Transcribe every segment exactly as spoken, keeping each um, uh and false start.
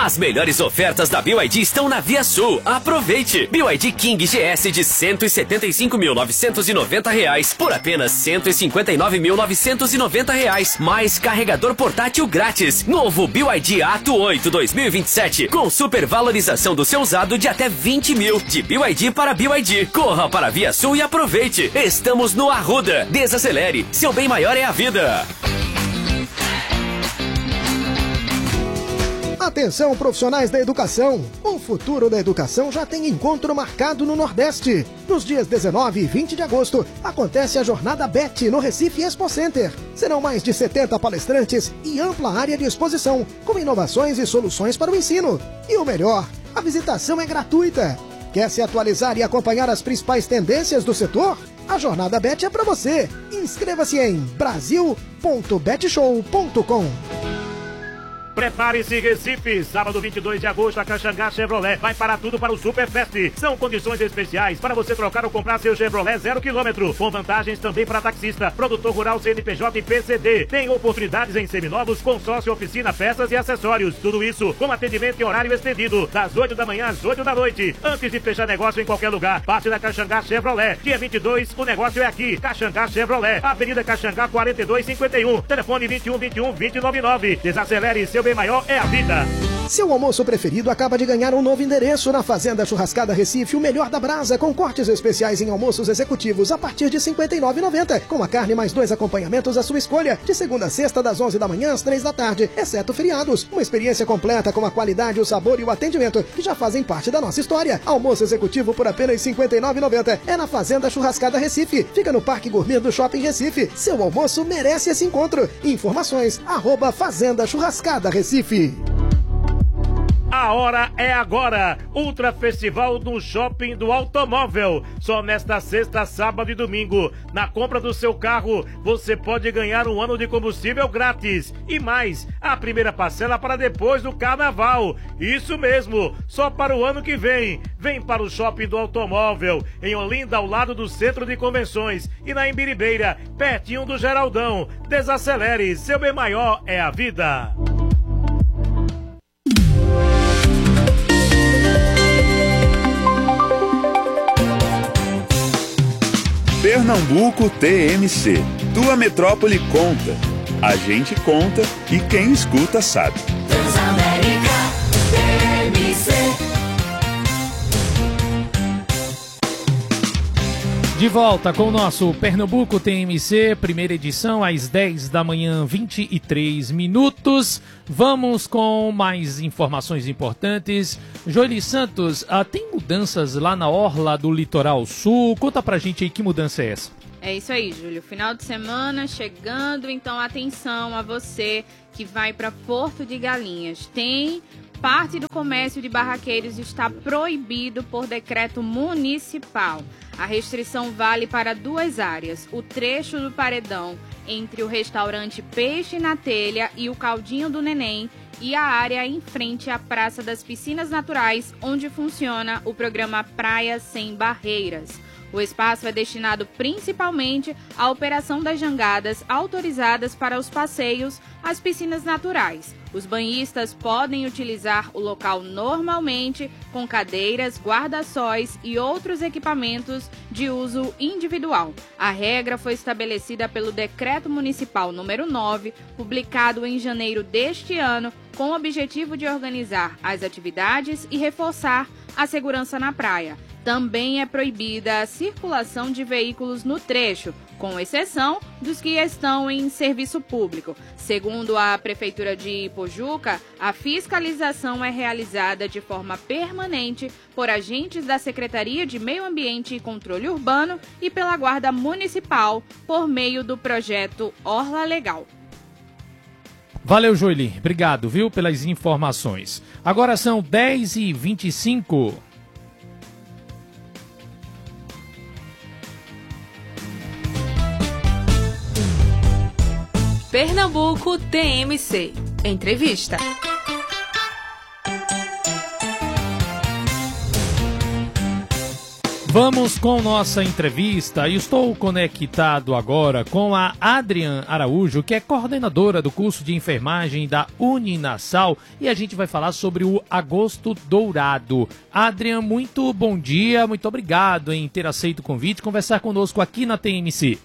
As melhores ofertas da B Y D estão na Via Sul. Aproveite! B Y D King G S de cento e setenta e cinco mil novecentos e noventa reais por apenas cento e cinquenta e nove mil novecentos e noventa reais. Mais carregador portátil grátis. Novo B Y D Ato oito dois mil e vinte e sete com supervalorização do seu usado de até vinte mil. De B Y D para B Y D. Corra para a Via Sul e aproveite. Estamos no Arruda. Desacelere. Seu bem maior é a vida. Atenção, profissionais da educação! O futuro da educação já tem encontro marcado no Nordeste. Nos dias dezenove e vinte de agosto, acontece a Jornada B E T no Recife Expo Center. Serão mais de setenta palestrantes e ampla área de exposição, com inovações e soluções para o ensino. E o melhor, a visitação é gratuita. Quer se atualizar e acompanhar as principais tendências do setor? A Jornada B E T é para você. Inscreva-se em brasil ponto betshow ponto com. Prepare-se, Recife! Sábado vinte e dois de agosto, a Caxangá Chevrolet vai parar tudo para o Superfest. São condições especiais para você trocar ou comprar seu Chevrolet zero quilômetro, com vantagens também para taxista, produtor rural, C N P J e P C D. Tem oportunidades em seminovos, consórcio, oficina, peças e acessórios. Tudo isso com atendimento em horário estendido, das oito da manhã às oito da noite. Antes de fechar negócio em qualquer lugar, parte da Caxangá Chevrolet. Dia vinte e dois, o negócio é aqui. Caxangá Chevrolet, Avenida Caxangá quarenta e dois cinquenta e um. Telefone vinte e um, vinte e um, vinte e nove nove. Desacelere, seu bem maior é a vida. Seu almoço preferido acaba de ganhar um novo endereço na Fazenda Churrascada Recife, o melhor da brasa, com cortes especiais em almoços executivos a partir de cinquenta e nove reais e noventa centavos, com a carne mais dois acompanhamentos à sua escolha, de segunda a sexta, das onze da manhã às três da tarde, exceto feriados. Uma experiência completa com a qualidade, o sabor e o atendimento que já fazem parte da nossa história. Almoço executivo por apenas cinquenta e nove reais e noventa centavos. É na Fazenda Churrascada Recife. Fica no Parque Gourmet do Shopping Recife. Seu almoço merece esse encontro. Informações, arroba Fazenda Churrascada Recife. A hora é agora! Ultra Festival no Shopping do Automóvel. Só nesta sexta, sábado e domingo. Na compra do seu carro, você pode ganhar um ano de combustível grátis. E mais, a primeira parcela para depois do carnaval. Isso mesmo, só para o ano que vem. Vem para o Shopping do Automóvel, em Olinda, ao lado do Centro de Convenções. E na Imbiribeira, pertinho do Geraldão. Desacelere, seu bem maior é a vida. Pernambuco T M C. Tua metrópole conta. A gente conta e quem escuta sabe. Transamérica T M C. De volta com o nosso Pernambuco T M C, primeira edição, às dez da manhã, vinte e três minutos. Vamos com mais informações importantes. Joeli Santos, ah, tem mudanças lá na orla do Litoral Sul? Conta pra gente aí que mudança é essa. É isso aí, Júlio. Final de semana chegando, então atenção a você que vai para Porto de Galinhas. Tem parte do comércio de barraqueiros está proibido por decreto municipal. A restrição vale para duas áreas: o trecho do paredão entre o restaurante Peixe na Telha e o Caldinho do Neném, e a área em frente à Praça das Piscinas Naturais, onde funciona o programa Praia Sem Barreiras. O espaço é destinado principalmente à operação das jangadas autorizadas para os passeios às piscinas naturais. Os banhistas podem utilizar o local normalmente, com cadeiras, guarda-sóis e outros equipamentos de uso individual. A regra foi estabelecida pelo Decreto Municipal número nove, publicado em janeiro deste ano, com o objetivo de organizar as atividades e reforçar a segurança na praia. Também é proibida a circulação de veículos no trecho, com exceção dos que estão em serviço público. Segundo a Prefeitura de Ipojuca, a fiscalização é realizada de forma permanente por agentes da Secretaria de Meio Ambiente e Controle Urbano e pela Guarda Municipal, por meio do projeto Orla Legal. Valeu, Joeli. Obrigado, viu, pelas informações. Agora são dez e vinte e cinco. Pernambuco T M C. Entrevista. Vamos com nossa entrevista e estou conectado agora com a Adrian Araújo, que é coordenadora do curso de enfermagem da Uninasal, e a gente vai falar sobre o Agosto Dourado. Adrian, muito bom dia, muito obrigado em ter aceito o convite, conversar conosco aqui na T M C.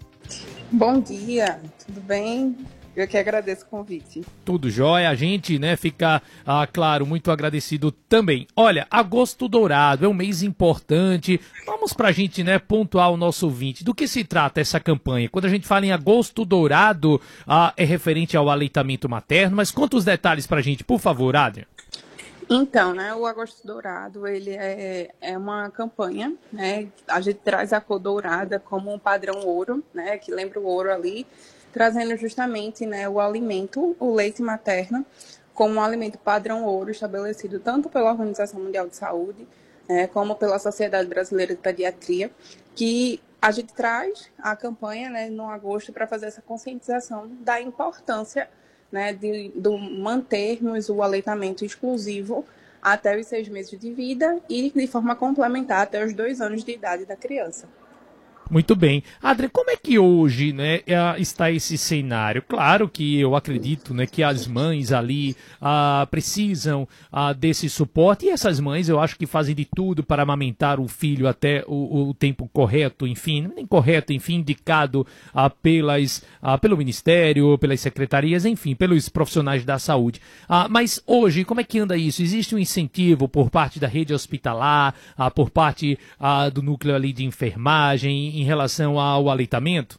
Bom dia, tudo bem? Eu que agradeço o convite. Tudo jóia, a gente, né, fica, ah, claro, muito agradecido também. Olha, Agosto Dourado é um mês importante. Vamos pra gente, né, pontuar o nosso ouvinte. Do que se trata essa campanha? Quando a gente fala em Agosto Dourado, ah, é referente ao aleitamento materno, mas conta os detalhes pra gente, por favor, Adrian. Então, né, o Agosto Dourado, ele é, é uma campanha, né, a gente traz a cor dourada como um padrão ouro, né, que lembra o ouro ali, trazendo justamente, né, o alimento, o leite materno, como um alimento padrão ouro estabelecido tanto pela Organização Mundial de Saúde, né, como pela Sociedade Brasileira de Pediatria, que a gente traz a campanha, né, no agosto para fazer essa conscientização da importância, né, de, de mantermos o aleitamento exclusivo até os seis meses de vida e de forma complementar até os dois anos de idade da criança. Muito bem. Adrian, como é que hoje, né, está esse cenário? Claro que eu acredito, né, que as mães ali ah, precisam ah, desse suporte, e essas mães eu acho que fazem de tudo para amamentar o filho até o, o tempo correto, enfim, nem correto, enfim, indicado ah, pelas, ah, pelo Ministério, pelas secretarias, enfim, pelos profissionais da saúde. Ah, mas hoje, como é que anda isso? Existe um incentivo por parte da rede hospitalar, ah, por parte ah, do núcleo ali de enfermagem, em relação ao aleitamento?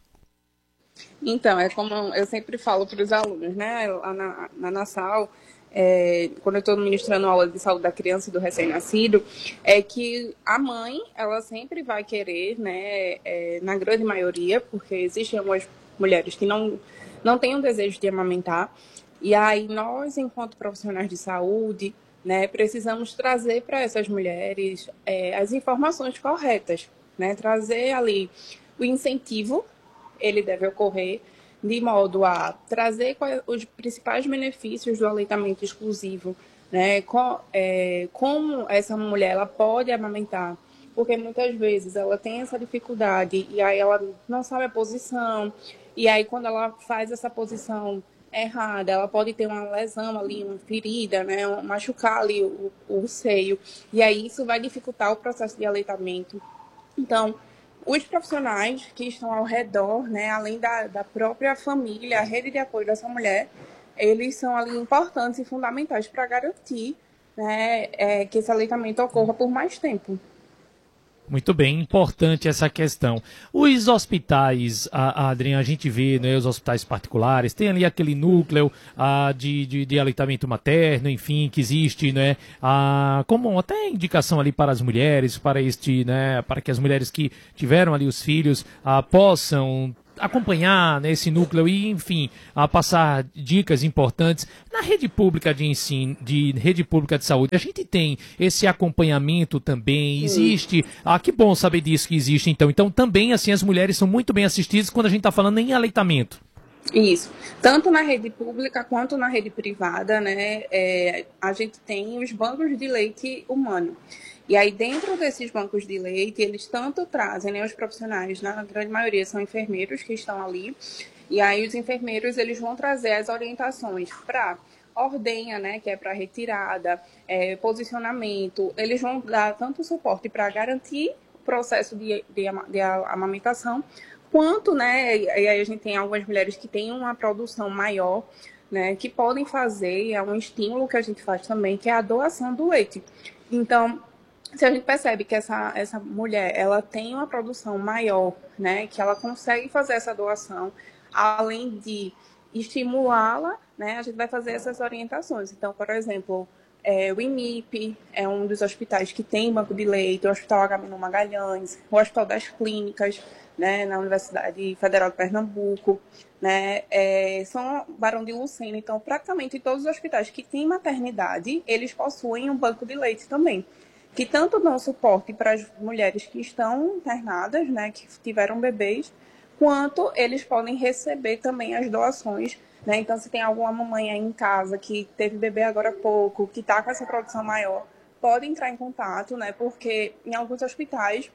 Então, é como eu sempre falo para os alunos, né? Lá na, na Nasal, é, quando eu estou ministrando aula de saúde da criança e do recém-nascido, é que a mãe, ela sempre vai querer, né? É, na grande maioria, porque existem algumas mulheres que não, não têm o desejo de amamentar, e aí nós, enquanto profissionais de saúde, né, precisamos trazer para essas mulheres é, as informações corretas, né, trazer ali o incentivo, ele deve ocorrer de modo a trazer os principais benefícios do aleitamento exclusivo, né, com, é, como essa mulher ela pode amamentar, porque muitas vezes ela tem essa dificuldade e aí ela não sabe a posição, e aí quando ela faz essa posição errada, ela pode ter uma lesão ali, uma ferida, né, machucar ali o, o seio, e aí isso vai dificultar o processo de aleitamento. Então, os profissionais que estão ao redor, né, além da, da própria família, a rede de apoio dessa mulher, eles são ali importantes e fundamentais para garantir, né, é, que esse aleitamento ocorra por mais tempo. Muito bem, importante essa questão. Os hospitais, a, a Adriana, a gente vê, né, os hospitais particulares, tem ali aquele núcleo a, de, de, de aleitamento materno, enfim, que existe, né, a, como até indicação ali para as mulheres, para este, né, para que as mulheres que tiveram ali os filhos a, possam acompanhar, né, esse núcleo e, enfim, a passar dicas importantes. Na rede pública de ensino, de rede pública de saúde, a gente tem esse acompanhamento também, existe, ah, que bom saber disso que existe, então. Então, também, assim, as mulheres são muito bem assistidas quando a gente está falando em aleitamento. Isso, tanto na rede pública quanto na rede privada, né, é, a gente tem os bancos de leite humano. E aí, dentro desses bancos de leite, eles tanto trazem, né, os profissionais, na grande maioria são enfermeiros que estão ali, e aí os enfermeiros, eles vão trazer as orientações para ordenha, né, que é para retirada, é, posicionamento, eles vão dar tanto suporte para garantir o processo de, de, de amamentação, quanto, né, e aí a gente tem algumas mulheres que têm uma produção maior, né, que podem fazer, é um estímulo que a gente faz também, que é a doação do leite. Então, se a gente percebe que essa, essa mulher, ela tem uma produção maior, né, que ela consegue fazer essa doação, além de estimulá-la, né, a gente vai fazer essas orientações. Então, por exemplo, é, o I M I P é um dos hospitais que tem banco de leite, o Hospital Agamenon Magalhães, o Hospital das Clínicas, né, na Universidade Federal de Pernambuco, né, é, São Barão de Lucena. Então, praticamente todos os hospitais que têm maternidade, eles possuem um banco de leite também, que tanto dão suporte para as mulheres que estão internadas, né, que tiveram bebês, quanto eles podem receber também as doações, né? Então, se tem alguma mamãe aí em casa que teve bebê agora há pouco, que está com essa produção maior, pode entrar em contato, né? Porque em alguns hospitais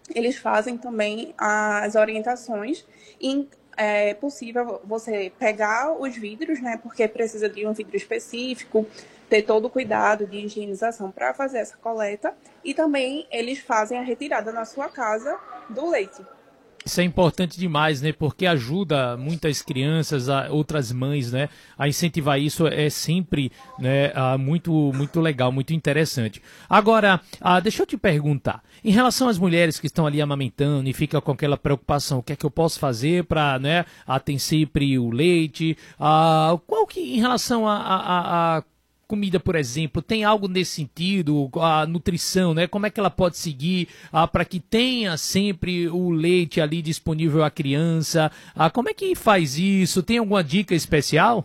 eles fazem também as orientações e é possível você pegar os vidros, né, porque precisa de um vidro específico, ter todo o cuidado de higienização para fazer essa coleta, e também eles fazem a retirada na sua casa do leite. Isso é importante demais, né? Porque ajuda muitas crianças, a, outras mães, né? A incentivar isso é sempre, né, a, muito, muito legal, muito interessante. Agora, a, deixa eu te perguntar. Em relação às mulheres que estão ali amamentando e ficam com aquela preocupação, o que é que eu posso fazer para, né, a, ter sempre o leite? A, qual que, em relação a, a, a comida, por exemplo, tem algo nesse sentido, a nutrição, né? Como é que ela pode seguir ah, para que tenha sempre o leite ali disponível à criança? Ah, como é que faz isso? Tem alguma dica especial?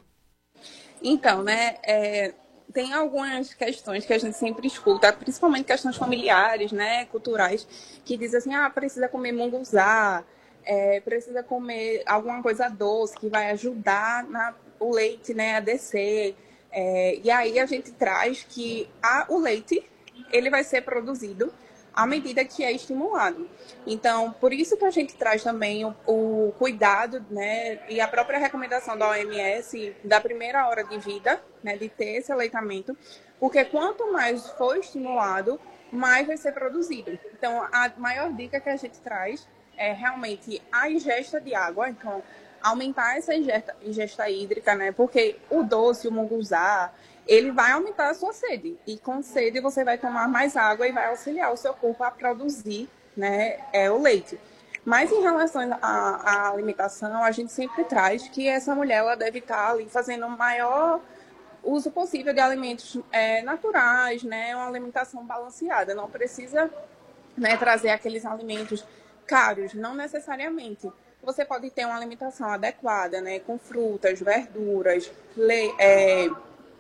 Então, né, é, tem algumas questões que a gente sempre escuta, principalmente questões familiares, né, culturais, que dizem assim, ah, precisa comer munguzá, é, precisa comer alguma coisa doce que vai ajudar na, o leite, né, a descer. É, e aí a gente traz que a, o leite ele vai ser produzido à medida que é estimulado. Então, por isso que a gente traz também o, o cuidado, né, e a própria recomendação da O M S da primeira hora de vida, né, de ter esse aleitamento, porque quanto mais for estimulado, mais vai ser produzido. Então, a maior dica que a gente traz é realmente a ingesta de água. Então, aumentar essa ingesta, ingesta hídrica, né? Porque o doce, o munguzá, ele vai aumentar a sua sede. E com sede você vai tomar mais água e vai auxiliar o seu corpo a produzir, né, é, o leite. Mas em relação à, à alimentação, a gente sempre traz que essa mulher ela deve estar ali fazendo o maior uso possível de alimentos é, naturais, né? Uma alimentação balanceada. Não precisa, né, trazer aqueles alimentos caros, não necessariamente. Você pode ter uma alimentação adequada, né, com frutas, verduras, le é,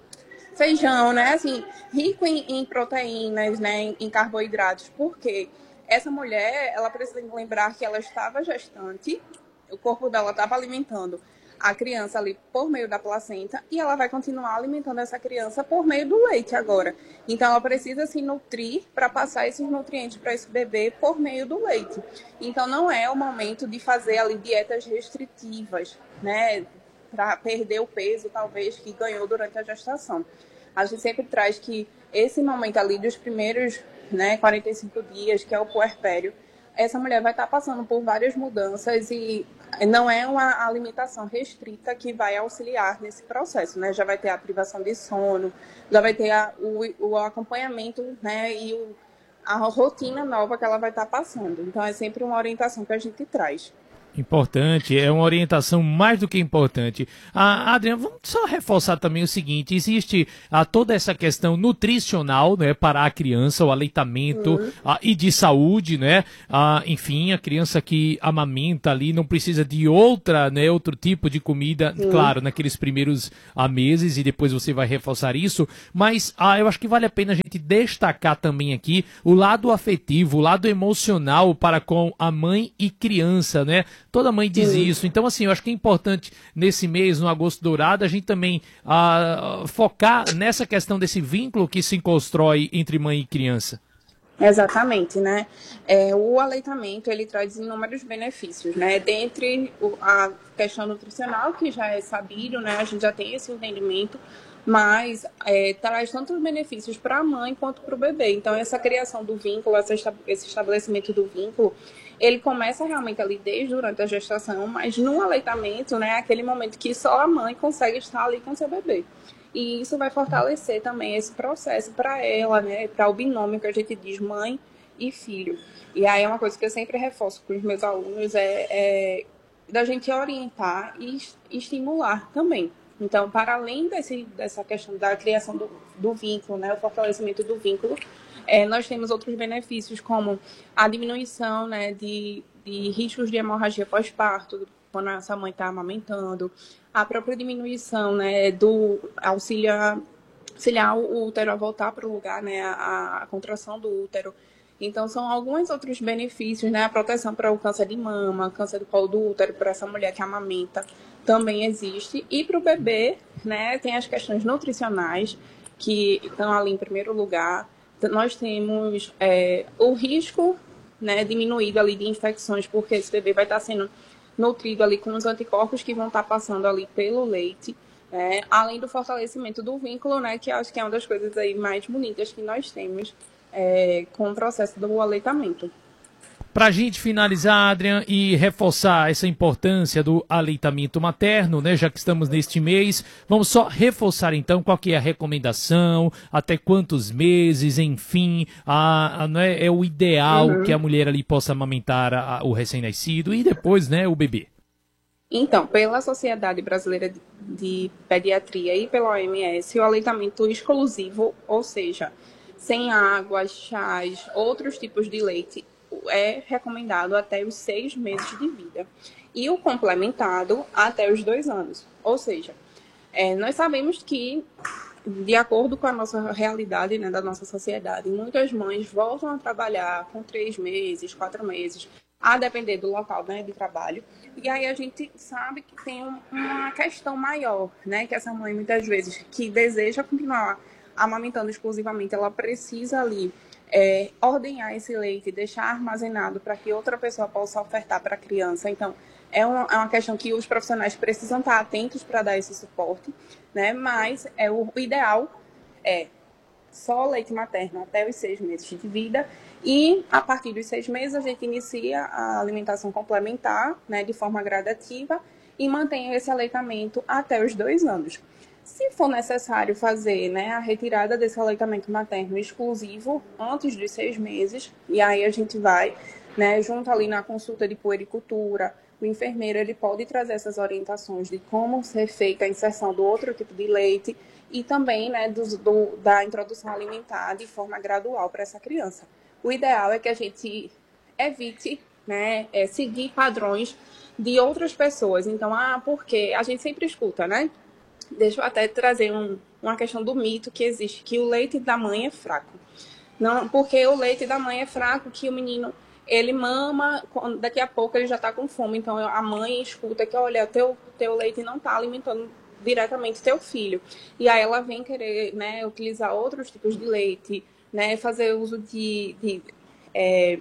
feijão, né, assim, rico em, em proteínas, né, em, em carboidratos, porque essa mulher, ela precisa lembrar que ela estava gestante, o corpo dela estava alimentando a criança ali por meio da placenta e ela vai continuar alimentando essa criança por meio do leite agora. Então, ela precisa se nutrir para passar esses nutrientes para esse bebê por meio do leite. Então, não é o momento de fazer ali dietas restritivas, né, para perder o peso, talvez, que ganhou durante a gestação. A gente sempre traz que esse momento ali dos primeiros, né, quarenta e cinco dias, que é o puerpério, essa mulher vai estar passando por várias mudanças e não é uma alimentação restrita que vai auxiliar nesse processo, né? Já vai ter a privação de sono, já vai ter a, o, o acompanhamento, né, e o, a rotina nova que ela vai estar passando. Então, é sempre uma orientação que a gente traz. Importante, é uma orientação mais do que importante. Ah, Adriana, vamos só reforçar também o seguinte, existe ah, toda essa questão nutricional, né, para a criança, o aleitamento uhum. ah, e de saúde, né, ah, enfim, a criança que amamenta ali não precisa de outra, né, outro tipo de comida, uhum. claro, naqueles primeiros ah, meses e depois você vai reforçar isso, mas ah, eu acho que vale a pena a gente destacar também aqui o lado afetivo, o lado emocional para com a mãe e criança, né? Toda mãe diz Sim. isso. Então, assim, eu acho que é importante, nesse mês, no Agosto Dourado, a gente também ah, focar nessa questão desse vínculo que se constrói entre mãe e criança. Exatamente, né? É, o aleitamento, ele traz inúmeros benefícios, né? Dentre o, a questão nutricional, que já é sabido, né? A gente já tem esse entendimento, mas é, traz tantos benefícios para a mãe quanto para o bebê. Então, essa criação do vínculo, essa, esse estabelecimento do vínculo, ele começa realmente ali desde durante a gestação, mas no aleitamento, né, é aquele momento que só a mãe consegue estar ali com seu bebê. E isso vai fortalecer também esse processo para ela, né, para o binômio que a gente diz mãe e filho. E aí é uma coisa que eu sempre reforço com os meus alunos, é, é da gente orientar e estimular também. Então, para além desse, dessa questão da criação do, do vínculo, né, o fortalecimento do vínculo, É, nós temos outros benefícios, como a diminuição, né, de, de riscos de hemorragia pós-parto, quando essa mãe está amamentando, a própria diminuição, né, do auxiliar, auxiliar o útero a voltar para o lugar, né, a, a contração do útero. Então, são alguns outros benefícios, né, a proteção para o câncer de mama, câncer do colo do útero, para essa mulher que amamenta, também existe. E para o bebê, né, tem as questões nutricionais, que estão ali em primeiro lugar. Nós temos é, o risco né, diminuído ali de infecções, porque esse bebê vai estar sendo nutrido ali com os anticorpos que vão estar passando ali pelo leite, né, além do fortalecimento do vínculo, né, que acho que é uma das coisas aí mais bonitas que nós temos é, com o processo do aleitamento. Para a gente finalizar, Adrian, e reforçar essa importância do aleitamento materno, né, já que estamos neste mês, vamos só reforçar então qual que é a recomendação, até quantos meses, enfim, a, a, né, é o ideal uhum. que a mulher ali possa amamentar a, a, o recém-nascido e depois, né, o bebê. Então, pela Sociedade Brasileira de Pediatria e pela O M S, o aleitamento exclusivo, ou seja, sem água, chás, outros tipos de leite, é recomendado até os seis meses de vida. E o complementado até os dois anos. Ou seja, é, nós sabemos que, de acordo com a nossa realidade, né, da nossa sociedade, muitas mães voltam a trabalhar com três meses, quatro meses, a depender do local, né, de trabalho. E aí a gente sabe que tem um, uma questão maior, né, que essa mãe, muitas vezes, que deseja continuar amamentando exclusivamente, ela precisa ali É, ordenhar esse leite, deixar armazenado para que outra pessoa possa ofertar para a criança. Então, é uma, é uma questão que os profissionais precisam estar atentos para dar esse suporte, né? Mas é, o ideal é só leite materno até os seis meses de vida e, a partir dos seis meses, a gente inicia a alimentação complementar, né, de forma gradativa e mantém esse aleitamento até os dois anos. Se for necessário fazer, né, a retirada desse aleitamento materno exclusivo antes dos seis meses, e aí a gente vai, né, junto ali na consulta de puericultura, o enfermeiro ele pode trazer essas orientações de como ser feita a inserção do outro tipo de leite e também, né, do, do, da introdução alimentar de forma gradual para essa criança. O ideal é que a gente evite, né, é, seguir padrões de outras pessoas. Então, ah, porque a gente sempre escuta, né? Deixa eu até trazer um, uma questão do mito que existe, que o leite da mãe é fraco. Não, porque o leite da mãe é fraco, que o menino, ele mama, daqui a pouco ele já está com fome. Então, a mãe escuta que, olha, teu, teu leite não está alimentando diretamente teu filho. E aí ela vem querer, né, utilizar outros tipos de leite, né, fazer uso de, de, é,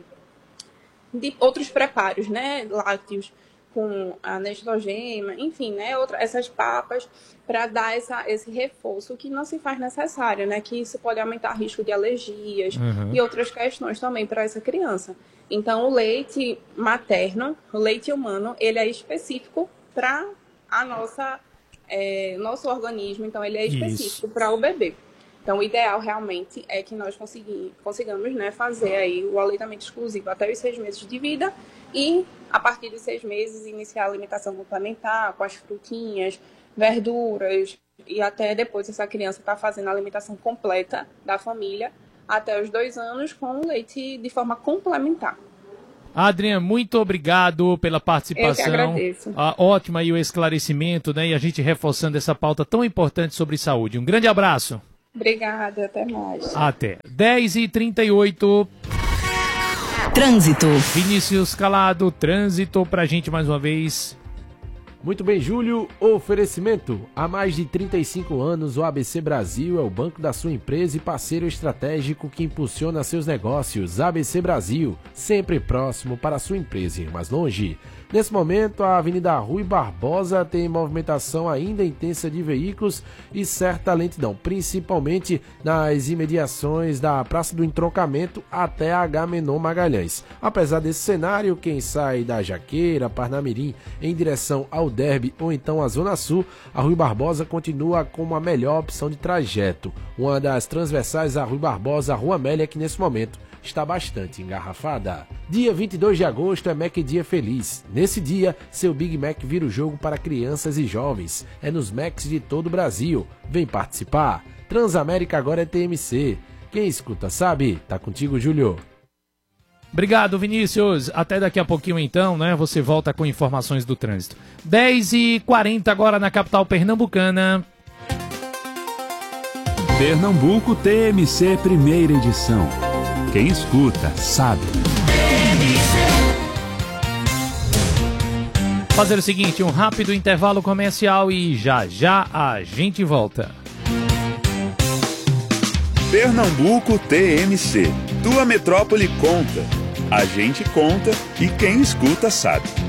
de outros preparos, né, lácteos, com a nestrogema, enfim, né, outra, essas papas, para dar essa, esse reforço que não se faz necessário, né, que isso pode aumentar o risco de alergias uhum. e outras questões também para essa criança. Então, o leite materno, o leite humano, ele é específico para a nossa, é, nosso organismo, então ele é específico para o bebê. Então, o ideal realmente é que nós consegui, consigamos, né, fazer aí o aleitamento exclusivo até os seis meses de vida e, a partir dos seis meses, iniciar a alimentação complementar com as frutinhas, verduras e até depois essa criança está fazendo a alimentação completa da família até os dois anos com o leite de forma complementar. Adrian, muito obrigado pela participação. Eu que agradeço. Ah, ótima aí o esclarecimento, né, e a gente reforçando essa pauta tão importante sobre saúde. Um grande abraço. Obrigada, até mais. Até. dez e trinta e oito. Trânsito. Vinícius Calado, trânsito pra gente mais uma vez. Muito bem, Júlio. Oferecimento. Há mais de trinta e cinco anos, o A B C Brasil é o banco da sua empresa e parceiro estratégico que impulsiona seus negócios. A B C Brasil, sempre próximo para a sua empresa ir mais longe. Nesse momento, a Avenida Rui Barbosa tem movimentação ainda intensa de veículos e certa lentidão, principalmente nas imediações da Praça do Entroncamento até Agamenon Magalhães. Apesar desse cenário, quem sai da Jaqueira, Parnamirim, em direção ao Derby ou então à Zona Sul, a Rui Barbosa continua como a melhor opção de trajeto. Uma das transversais, a Rui Barbosa, a Rua Amélia, que nesse momento está bastante engarrafada. Dia vinte e dois de agosto é Mac Dia Feliz. Nesse dia, seu Big Mac vira o jogo para crianças e jovens. É nos Macs de todo o Brasil. Vem participar. Transamérica agora é T M C. Quem escuta sabe. Tá contigo, Júlio. Obrigado, Vinícius. Até daqui a pouquinho, então, né? Você volta com informações do trânsito. dez e quarenta agora na capital pernambucana. Pernambuco T M C, primeira edição. Quem escuta, sabe. Fazer o seguinte, um rápido intervalo comercial e já já a gente volta. Pernambuco T M C. Tua metrópole conta. A gente conta e quem escuta sabe.